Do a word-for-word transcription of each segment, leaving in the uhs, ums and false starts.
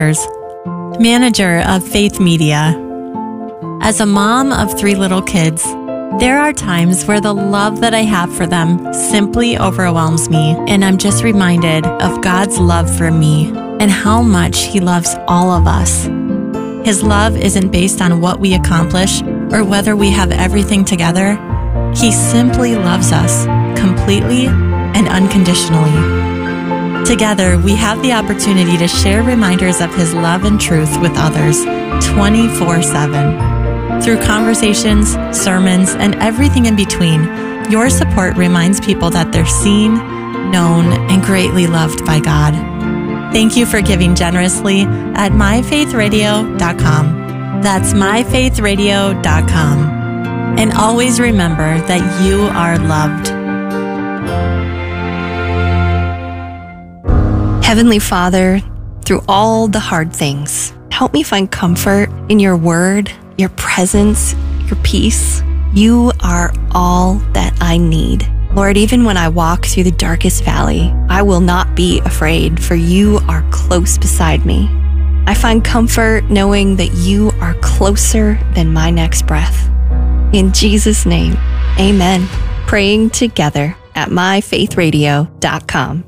manager of Faith Media. As a mom of three little kids, there are times where the love that I have for them simply overwhelms me, and I'm just reminded of God's love for me and how much He loves all of us. His love isn't based on what we accomplish or whether we have everything together. He simply loves us completely and unconditionally. Together, we have the opportunity to share reminders of His love and truth with others twenty-four seven. Through conversations, sermons, and everything in between, your support reminds people that they're seen, known, and greatly loved by God. Thank you for giving generously at my faith radio dot com. That's my faith radio dot com. And always remember that you are loved. Heavenly Father, through all the hard things, help me find comfort in your word, your presence, your peace. You are all that I need. Lord, even when I walk through the darkest valley, I will not be afraid, for you are close beside me. I find comfort knowing that you are closer than my next breath. In Jesus' name, amen. Praying together at my faith radio dot com.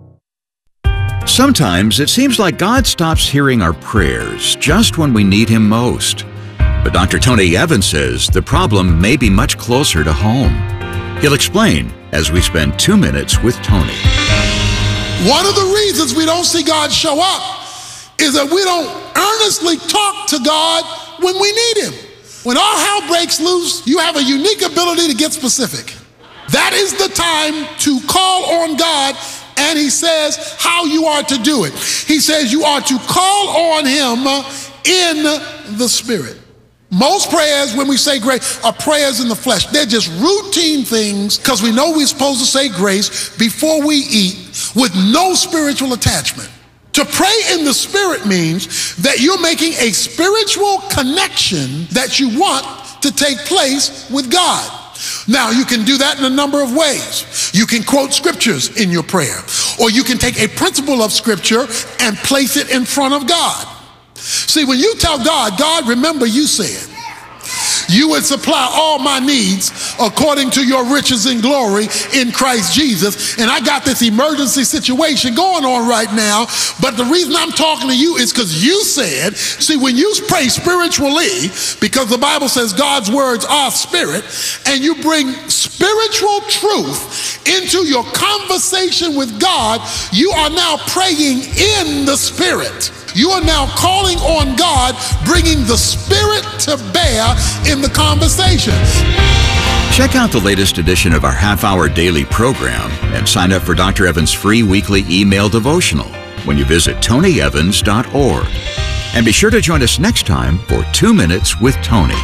Sometimes it seems like God stops hearing our prayers just when we need Him most. But Doctor Tony Evans says the problem may be much closer to home. He'll explain as we spend two minutes with Tony. One of the reasons we don't see God show up is that we don't earnestly talk to God when we need Him. When all hell breaks loose, you have a unique ability to get specific. That is the time to call on God. And He says how you are to do it. He says you are to call on Him in the Spirit. Most prayers, when we say grace, are prayers in the flesh. They're just routine things because we know we're supposed to say grace before we eat with no spiritual attachment. To pray in the Spirit means that you're making a spiritual connection that you want to take place with God. Now, you can do that in a number of ways. You can quote scriptures in your prayer, or you can take a principle of scripture and place it in front of God. See, when you tell God, God, remember you said, you would supply all my needs according to your riches and glory in Christ Jesus. And I got this emergency situation going on right now. But the reason I'm talking to you is because you said, see, when you pray spiritually, because the Bible says God's words are spirit, and you bring spiritual truth into your conversation with God, you are now praying in the Spirit. You are now calling on God, bringing the Spirit to bear in the conversation. Check out the latest edition of our half-hour daily program and sign up for Doctor Evans' free weekly email devotional when you visit tony evans dot org. And be sure to join us next time for Two Minutes with Tony.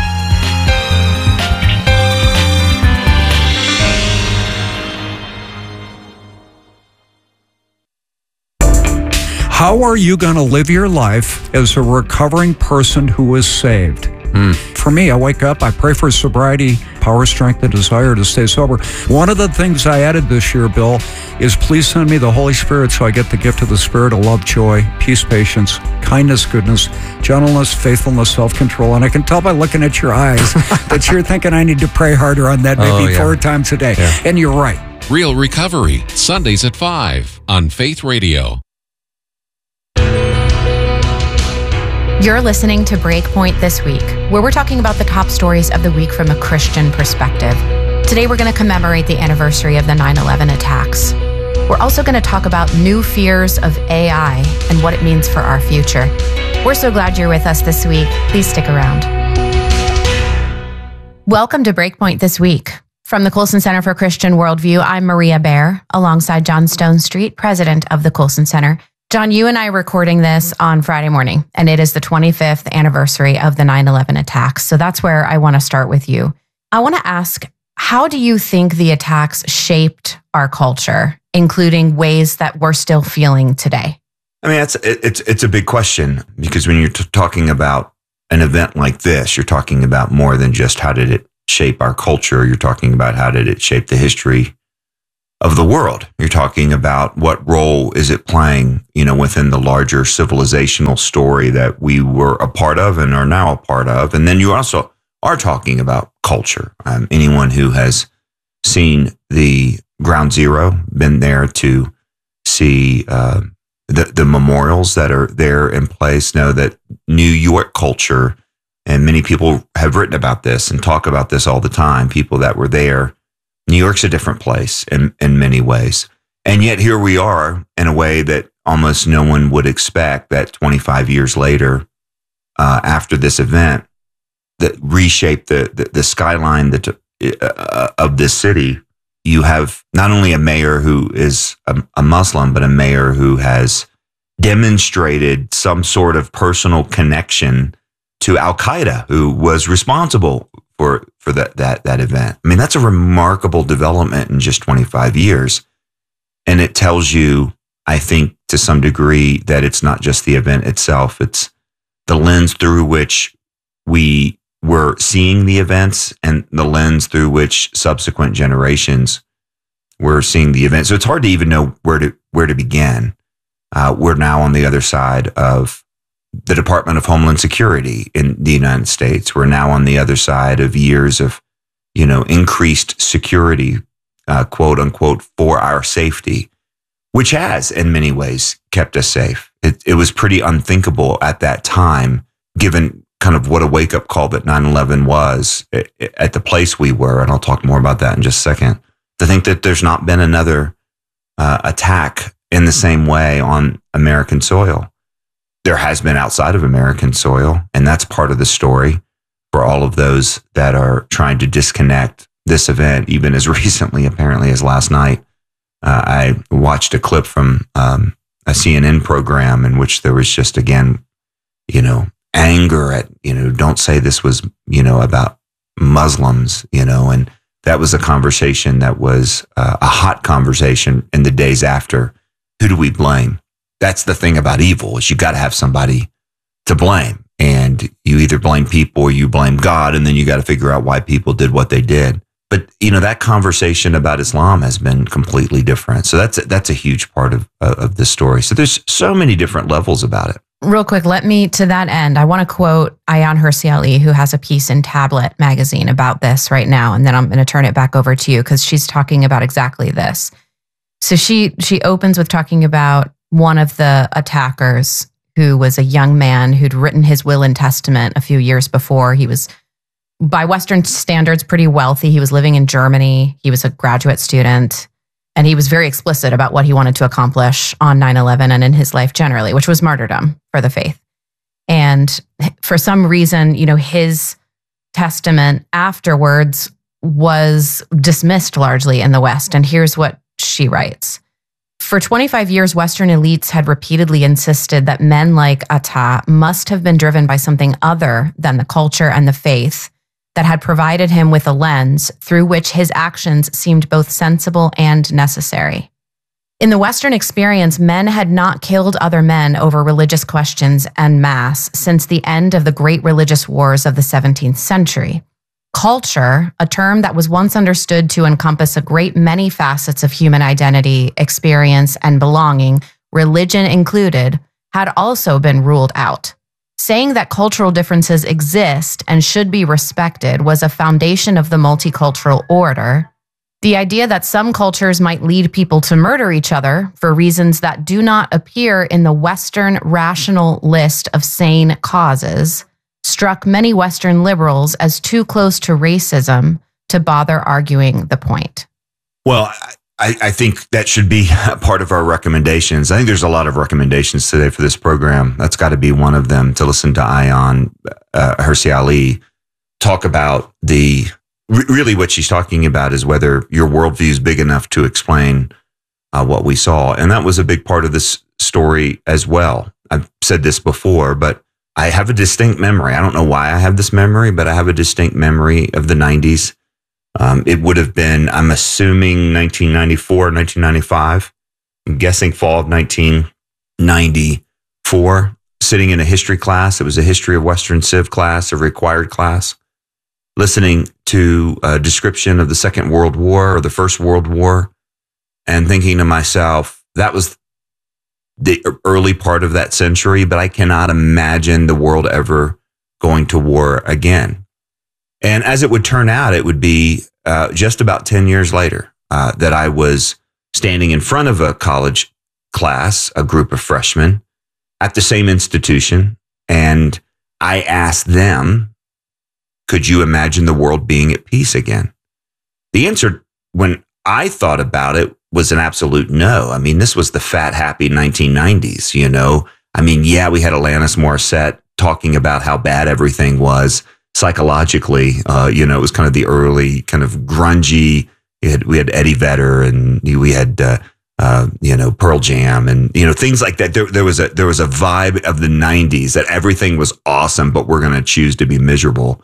How are you going to live your life as a recovering person who is saved? Mm. For me, I wake up, I pray for sobriety, power, strength, and desire to stay sober. One of the things I added this year, Bill, is please send me the Holy Spirit so I get the gift of the Spirit of love, joy, peace, patience, kindness, goodness, gentleness, faithfulness, self-control. And I can tell by looking at your eyes that you're thinking I need to pray harder on that maybe oh, yeah. four times a day. Yeah. And you're right. Real Recovery, Sundays at five on Faith Radio. You're listening to Breakpoint This Week, where we're talking about the top stories of the week from a Christian perspective. Today, we're going to commemorate the anniversary of the nine eleven attacks. We're also going to talk about new fears of A I and what it means for our future. We're so glad you're with us this week. Please stick around. Welcome to Breakpoint This Week. From the Colson Center for Christian Worldview, I'm Maria Baer, alongside John Stonestreet, president of the Colson Center. John, you and I are recording this on Friday morning, and it is the twenty-fifth anniversary of the nine eleven attacks. So that's where I want to start with you. I want to ask, how do you think the attacks shaped our culture, including ways that we're still feeling today? I mean, it's it's it's a big question, because when you're t- talking about an event like this, you're talking about more than just how did it shape our culture. You're talking about how did it shape the history of the world. You're talking about what role is it playing, you know, within the larger civilizational story that we were a part of and are now a part of. And then you also are talking about culture. Um, anyone who has seen the Ground Zero, been there to see uh, the, the memorials that are there in place, know that New York culture, and many people have written about this and talk about this all the time, people that were there. New York's a different place in, in many ways. And yet here we are in a way that almost no one would expect, that twenty-five years later, uh, after this event, that reshaped the, the, the skyline that, uh, of this city. You have not only a mayor who is a, a Muslim, but a mayor who has demonstrated some sort of personal connection to Al-Qaeda, who was responsible for, for that, that, that event. I mean, that's a remarkable development in just twenty-five years. And it tells you, I think, to some degree, that it's not just the event itself. It's the lens through which we were seeing the events and the lens through which subsequent generations were seeing the event. So it's hard to even know where to, where to begin. Uh, we're now on the other side of the Department of Homeland Security in the United States. We're now on the other side of years of, you know, increased security, uh, quote unquote, for our safety, which has in many ways kept us safe. It, it was pretty unthinkable at that time, given kind of what a wake up call that nine eleven was at the place we were. And I'll talk more about that in just a second. To think that there's not been another uh, attack in the same way on American soil. There has been outside of American soil, and that's part of the story for all of those that are trying to disconnect this event. Even as recently, apparently, as last night, uh, I watched a clip from um, a C N N program in which there was just, again, you know, anger at, you know, don't say this was, you know, about Muslims, you know, and that was a conversation that was uh, a hot conversation in the days after. Who do we blame? That's the thing about evil, is you got to have somebody to blame. And you either blame people or you blame God, and then you got to figure out why people did what they did. But, you know, that conversation about Islam has been completely different. So that's, that's a huge part of, of this story. So there's so many different levels about it. Real quick, let me, to that end, I want to quote Ayaan Hirsi Ali, who has a piece in Tablet magazine about this right now. And then I'm going to turn it back over to you because she's talking about exactly this. So she she opens with talking about one of the attackers, who was a young man who'd written his will and testament a few years before. He was, by Western standards, pretty wealthy. He was living in Germany. He was a graduate student. And he was very explicit about what he wanted to accomplish on nine eleven and in his life generally, which was martyrdom for the faith. And for some reason, you know, his testament afterwards was dismissed largely in the West. And here's what she writes. For twenty-five years, Western elites had repeatedly insisted that men like Atta must have been driven by something other than the culture and the faith that had provided him with a lens through which his actions seemed both sensible and necessary. In the Western experience, men had not killed other men over religious questions en masse since the end of the great religious wars of the seventeenth century. Culture, a term that was once understood to encompass a great many facets of human identity, experience, and belonging, religion included, had also been ruled out. Saying that cultural differences exist and should be respected was a foundation of the multicultural order. The idea that some cultures might lead people to murder each other for reasons that do not appear in the Western rational list of sane causes struck many Western liberals as too close to racism to bother arguing the point. Well, I, I think that should be part of our recommendations. I think there's a lot of recommendations today for this program. That's got to be one of them, to listen to Ayaan uh, Hirsi Ali talk about the, really what she's talking about is whether your worldview is big enough to explain uh, what we saw. And that was a big part of this story as well. I've said this before, but I have a distinct memory. I don't know why I have this memory, but I have a distinct memory of the nineties. Um, it would have been, I'm assuming, nineteen ninety-four, nineteen ninety-five. I'm guessing fall of nineteen ninety-four. Sitting in a history class. It was a history of Western Civ class, a required class. Listening to a description of the Second World War or the First World War. and thinking to myself, that was the early part of that century, but I cannot imagine the world ever going to war again. And as it would turn out, it would be uh, just about ten years later uh, that I was standing in front of a college class, a group of freshmen at the same institution. And I asked them, could you imagine the world being at peace again? The answer, when I thought about it, was an absolute no. I mean, this was the fat, happy nineteen nineties, you know? I mean, yeah, we had Alanis Morissette talking about how bad everything was psychologically. Uh, you know, it was kind of the early kind of grungy. We had, we had Eddie Vedder, and we had, uh, uh, you know, Pearl Jam, and, you know, things like that. There, there was a, there was a vibe of the nineties that everything was awesome, but we're going to choose to be miserable.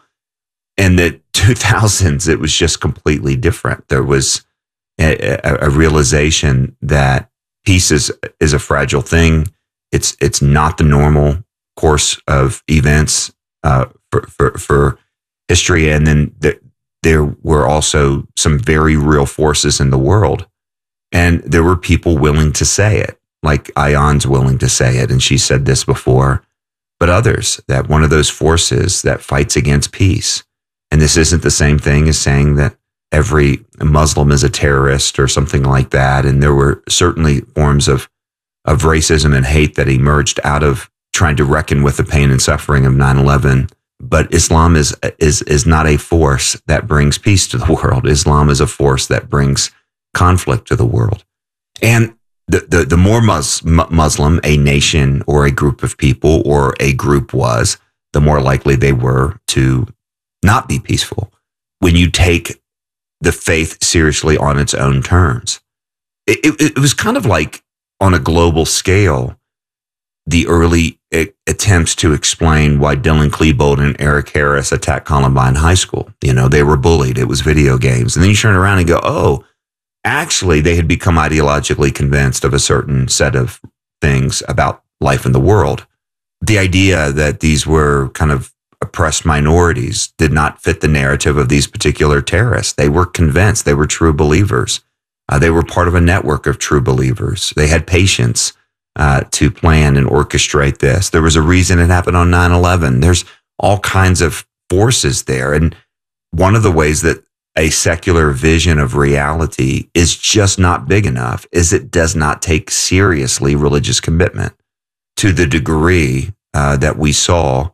In the two thousands, it was just completely different. There was a, a, a realization that peace is, is a fragile thing. It's, it's not the normal course of events uh, for, for, for history. And then the, there were also some very real forces in the world. And there were people willing to say it, like Ayan's willing to say it. And she said this before, but others, that one of those forces that fights against peace. And this isn't the same thing as saying that every Muslim is a terrorist or something like that. And there were certainly forms of, of racism and hate that emerged out of trying to reckon with the pain and suffering of nine eleven. But Islam is, is, is not a force that brings peace to the world. Islam is a force that brings conflict to the world. And the, the, the more mus, Muslim a nation or a group of people or a group was, the more likely they were to not be peaceful. When you take the faith seriously on its own terms, it, it, it was kind of like on a global scale, the early attempts to explain why Dylan Klebold and Eric Harris attacked Columbine High School. You know, they were bullied. It was video games. And then you turn around and go, oh, actually, they had become ideologically convinced of a certain set of things about life in the world. The idea that these were kind of oppressed minorities did not fit the narrative of these particular terrorists. They were convinced. They were true believers. Uh, they were part of a network of true believers. They had patience uh, to plan and orchestrate this. There was a reason it happened on nine eleven. There's all kinds of forces there. And one of the ways that a secular vision of reality is just not big enough is it does not take seriously religious commitment to the degree uh, that we saw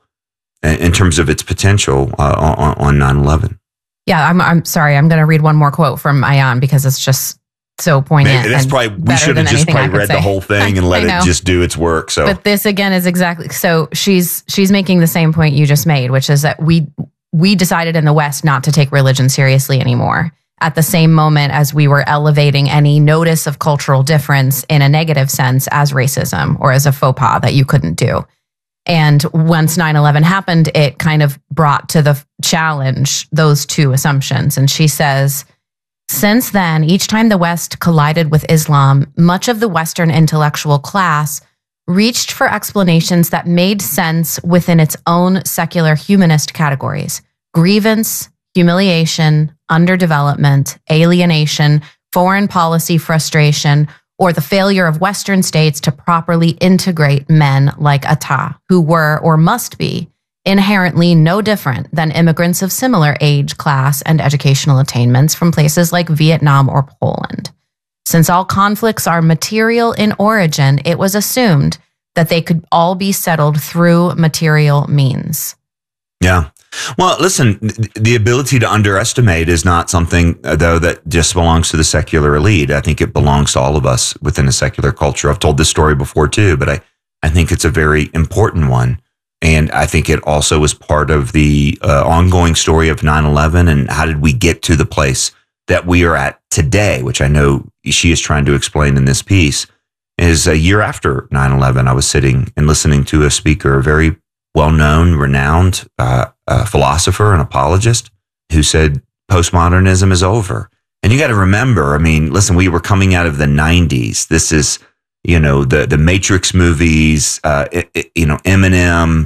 in terms of its potential uh, on, on nine eleven. Yeah, I'm I'm sorry. I'm going to read one more quote from Ayan because it's just so poignant. Maybe that's and probably, we should have just probably read say. the whole thing and let it just do its work. So, But this again is exactly, so she's she's making the same point you just made, which is that we we decided in the West not to take religion seriously anymore. At the same moment as we were elevating any notice of cultural difference in a negative sense as racism or as a faux pas that you couldn't do. And once nine eleven happened, it kind of brought to the challenge those two assumptions. And she says, since then, each time the West collided with Islam, much of the Western intellectual class reached for explanations that made sense within its own secular humanist categories: grievance, humiliation, underdevelopment, alienation, foreign policy frustration, or the failure of Western states to properly integrate men like Atta, who were or must be inherently no different than immigrants of similar age, class, and educational attainments from places like Vietnam or Poland. Since all conflicts are material in origin, it was assumed that they could all be settled through material means. Yeah. Well, listen, the ability to underestimate is not something, though, that just belongs to the secular elite. I think it belongs to all of us within a secular culture. I've told this story before, too, but I, I think it's a very important one. And I think it also is part of the uh, ongoing story of nine eleven and how did we get to the place that we are at today, which I know she is trying to explain in this piece, is a year after nine eleven, I was sitting and listening to a speaker, a very well-known, renowned uh, uh, philosopher and apologist who said postmodernism is over. And you got to remember, I mean, listen, we were coming out of the nineties. This is, you know, the, the Matrix movies, uh, it, it, you know, Eminem,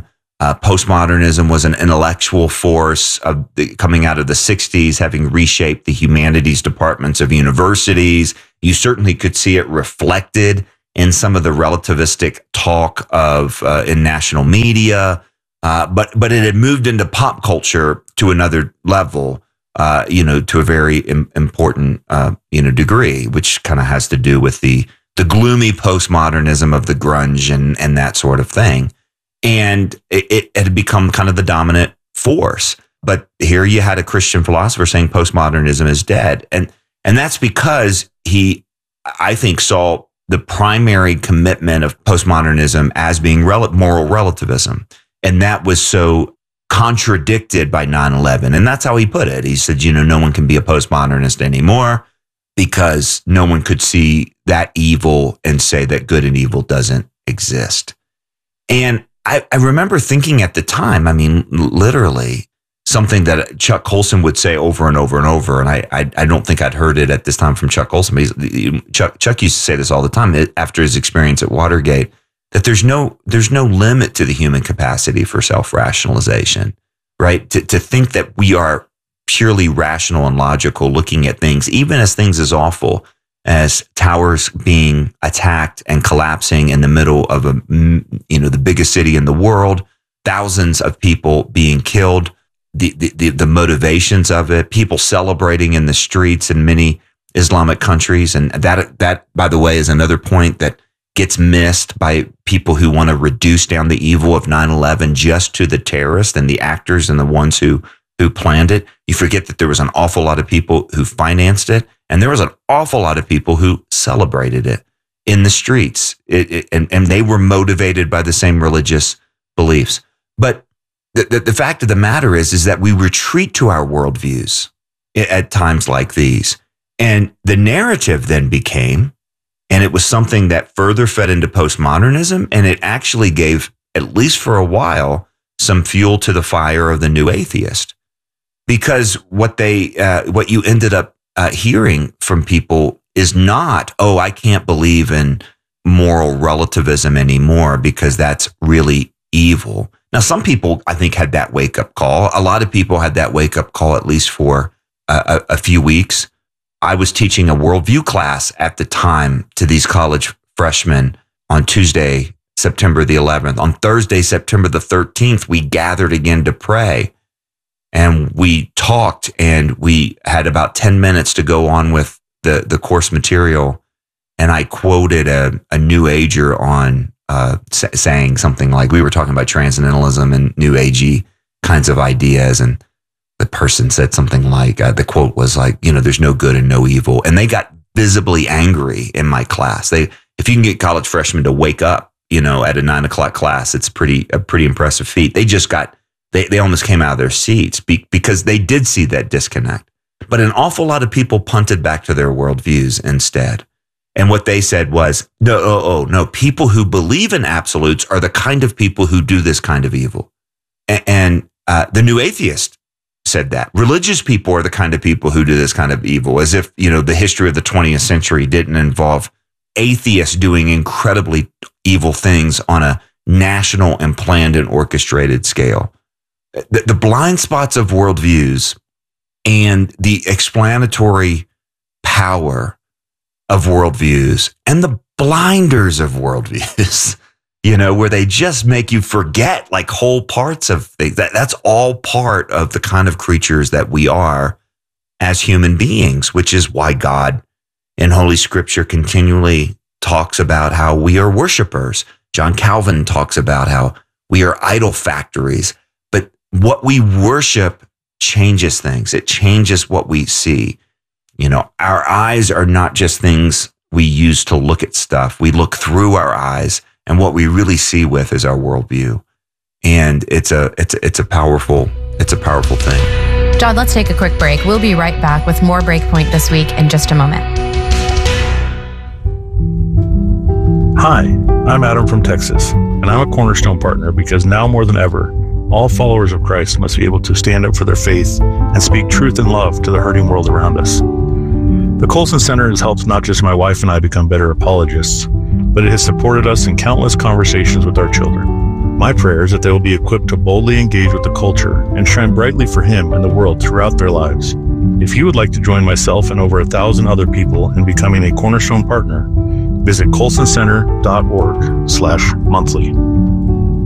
Uh, postmodernism was an intellectual force of the, coming out of the sixties, having reshaped the humanities departments of universities. You certainly could see it reflected in some of the relativistic talk of uh, in national media, uh, but but it had moved into pop culture to another level, uh, you know, to a very im- important uh, you know degree, which kind of has to do with the the gloomy postmodernism of the grunge and and that sort of thing. And it, it had become kind of the dominant force. But here you had a Christian philosopher saying postmodernism is dead. And and that's because he, I think, saw the primary commitment of postmodernism as being rel- moral relativism. And that was so contradicted by nine eleven. And that's how he put it. He said, you know, no one can be a postmodernist anymore because no one could see that evil and say that good and evil doesn't exist. And I, I remember thinking at the time, I mean, literally something that Chuck Colson would say over and over and over. And I, I, I don't think I'd heard it at this time from Chuck Colson. But he's, Chuck, Chuck used to say this all the time after his experience at Watergate, that there's no, there's no limit to the human capacity for self-rationalization, right? To, to think that we are purely rational and logical, looking at things, even as things as awful as towers being attacked and collapsing in the middle of a, you know, the biggest city in the world, thousands of people being killed, the, the, the motivations of it, people celebrating in the streets in many Islamic countries. And that, that, by the way, is another point that gets missed by people who want to reduce down the evil of nine eleven just to the terrorists and the actors and the ones who, who planned it. You forget that there was an awful lot of people who financed it. And there was an awful lot of people who celebrated it in the streets, it, it, and, and they were motivated by the same religious beliefs. But the, the, the fact of the matter is, is that we retreat to our worldviews at times like these. And the narrative then became, and it was something that further fed into postmodernism, and it actually gave, at least for a while, some fuel to the fire of the new atheist. Because what they, uh, what you ended up Uh, hearing from people is not, oh, I can't believe in moral relativism anymore because that's really evil. Now, some people, I think, had that wake-up call. A lot of people had that wake-up call at least for a, a, a few weeks. I was teaching a worldview class at the time to these college freshmen on Tuesday, September the eleventh. On Thursday, September the thirteenth, we gathered again to pray. And we talked, and we had about ten minutes to go on with the, the course material. And I quoted a, a New Ager on uh, sa- saying something like, we were talking about transcendentalism and New Agey kinds of ideas. And the person said something like, uh, the quote was like, you know, there's no good and no evil. And they got visibly angry in my class. They, if you can get college freshmen to wake up, you know, at a nine o'clock class, it's pretty a pretty impressive feat. They just got They they almost came out of their seats be, because they did see that disconnect. But an awful lot of people punted back to their worldviews instead. And what they said was, no, oh, oh, no, people who believe in absolutes are the kind of people who do this kind of evil. And, and uh, the new atheist said that. Religious people are the kind of people who do this kind of evil, as if, you know, the history of the twentieth century didn't involve atheists doing incredibly evil things on a national and planned and orchestrated scale. The, the blind spots of worldviews and the explanatory power of worldviews and the blinders of worldviews, you know, where they just make you forget like whole parts of things. That, that's all part of the kind of creatures that we are as human beings, which is why God in Holy Scripture continually talks about how we are worshipers. John Calvin talks about how we are idol factories. What we worship changes things. It changes what we see. You know, our eyes are not just things we use to look at stuff. We look through our eyes, and what we really see with is our worldview. And it's a it's a, it's a powerful it's a powerful thing. John, let's take a quick break. We'll be right back with more Breakpoint this week in just a moment. Hi, I'm Adam from Texas, and I'm a Cornerstone partner because now more than ever, all followers of Christ must be able to stand up for their faith and speak truth and love to the hurting world around us. The Colson Center has helped not just my wife and I become better apologists, but it has supported us in countless conversations with our children. My prayer is that they will be equipped to boldly engage with the culture and shine brightly for Him and the world throughout their lives. If you would like to join myself and over a thousand other people in becoming a Cornerstone partner, visit colson center dot org slash monthly.